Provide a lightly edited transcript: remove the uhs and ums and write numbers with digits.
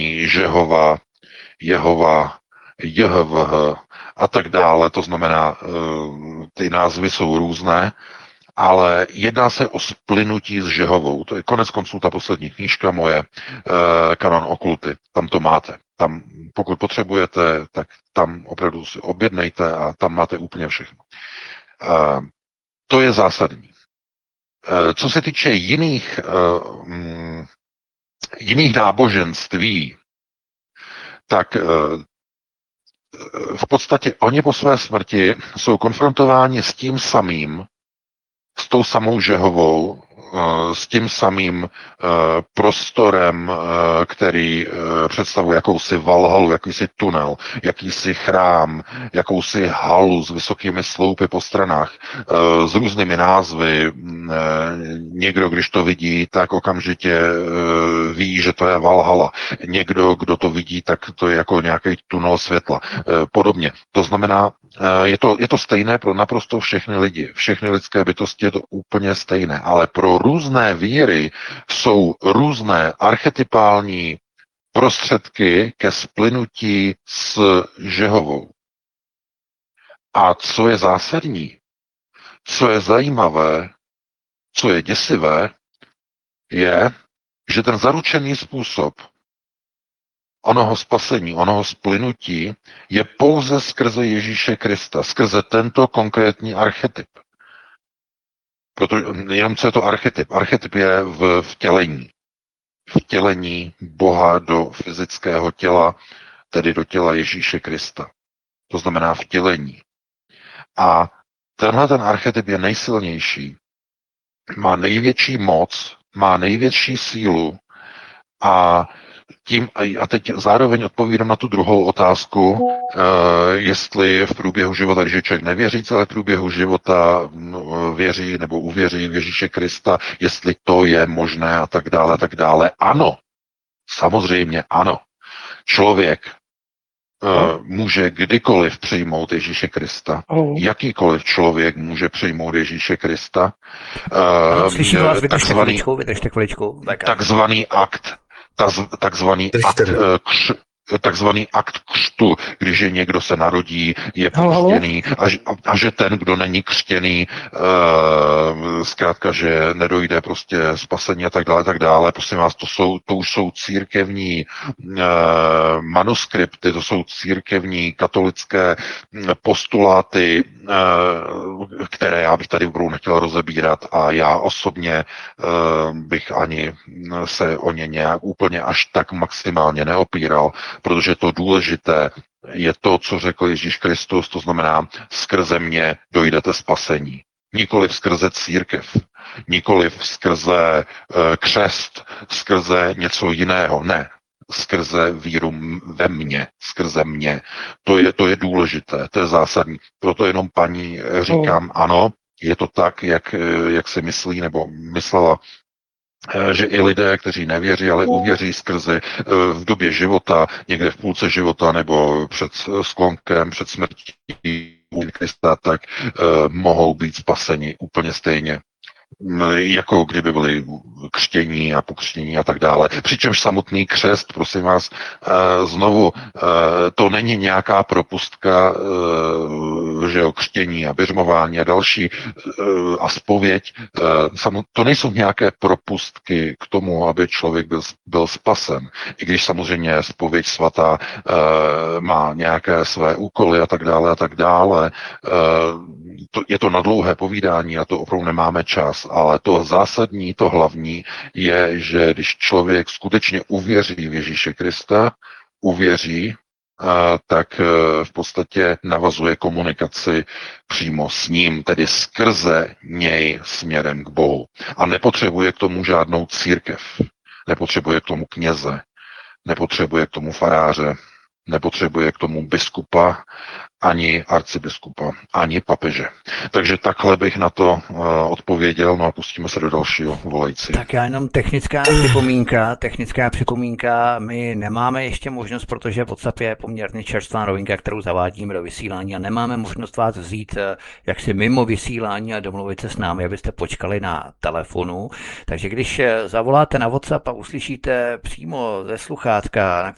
Žehova, Jehova, JHVH a tak dále. To znamená, ty názvy jsou různé, ale jedná se o splynutí s Žehovou. To je konec konců ta poslední knížka moje, Kanon okulty. Tam to máte. Tam, pokud potřebujete, tak tam opravdu si objednejte a tam máte úplně všechno. To je zásadní. Co se týče jiných náboženství, tak v podstatě oni po své smrti jsou konfrontováni s tím samým, s tou samou Žehovou, s tím samým prostorem, který představuje jakousi valhalu, jakýsi tunel, jakýsi chrám, jakousi halu s vysokými sloupy po stranách, s různými názvy. Někdo, když to vidí, tak okamžitě ví, že to je valhala. Někdo, kdo to vidí, tak to je jako nějaký tunel světla. Podobně. To znamená, je to stejné pro naprosto všechny lidi. Všechny lidské bytosti je to úplně stejné, ale pro různé víry jsou různé archetypální prostředky ke splynutí s Žehovou. A co je zásadní, co je zajímavé, co je děsivé, je, že ten zaručený způsob onoho spasení, onoho splynutí je pouze skrze Ježíše Krista, skrze tento konkrétní archetyp. Protože jenom co je to archetyp? Archetyp je v vtělení. Vtělení Boha do fyzického těla, tedy do těla Ježíše Krista. To znamená vtělení. A tenhle ten archetyp je nejsilnější, má největší moc, má největší sílu a teď zároveň odpovídám na tu druhou otázku, jestli v průběhu života, když je člověk nevěřící, ale v průběhu života věří nebo uvěří v Ježíše Krista, jestli to je možné a tak dále, a tak dále. Ano, samozřejmě ano. Člověk může kdykoliv přijmout Ježíše Krista. Jakýkoliv člověk může přijmout Ježíše Krista. Slyším vás, vydržte chviličku. Takzvaný akt takzvaný akt křtu, když je někdo se narodí, je pokřtěný a že ten, kdo není křtěný, zkrátka, že nedojde prostě spasení a tak dále. Prosím vás, to už jsou církevní manuskripty, to jsou církevní katolické postuláty, které já bych tady budu nechtěl rozebírat a já osobně bych ani se o ně nějak úplně až tak maximálně neopíral, protože to důležité je to, co řekl Ježíš Kristus, to znamená, skrze mě dojdete spasení. Nikoliv skrze církev, nikoliv skrze křest, skrze něco jiného, ne. Skrze víru ve mně, skrze mě. To je důležité, to je zásadní. Proto jenom paní říkám, ano, je to tak, jak si myslí nebo myslela, že i lidé, kteří nevěří, ale uvěří skrze v době života, někde v půlce života nebo před sklonkem, před smrtí Krista, tak mohou být spaseni úplně stejně, jako kdyby byli křtění a pokřtění a tak dále. Přičemž samotný křest, prosím vás, znovu, to není nějaká propustka, že jo, křtění a běžmování a další a zpověď. To nejsou nějaké propustky k tomu, aby člověk byl spasen. I když samozřejmě zpověď svatá má nějaké své úkoly a tak dále a tak dále. Je to na dlouhé povídání a to opravdu nemáme čas, ale to zásadní, to hlavní je, že když člověk skutečně uvěří v Ježíše Krista, uvěří, tak v podstatě navazuje komunikaci přímo s ním, tedy skrze něj směrem k Bohu. A nepotřebuje k tomu žádnou církev, nepotřebuje k tomu kněze, nepotřebuje k tomu faráře, nepotřebuje k tomu biskupa, ani arcibiskupa, ani papeže. Takže takhle bych na to odpověděl, no a pustíme se do dalšího volající. Tak já jenom technická připomínka, my nemáme ještě možnost, protože WhatsApp je poměrně čerstvá novinka, kterou zavádíme do vysílání a nemáme možnost vás vzít jaksi mimo vysílání a domluvit se s námi, abyste počkali na telefonu. Takže když zavoláte na WhatsApp a uslyšíte přímo ze sluchátka, na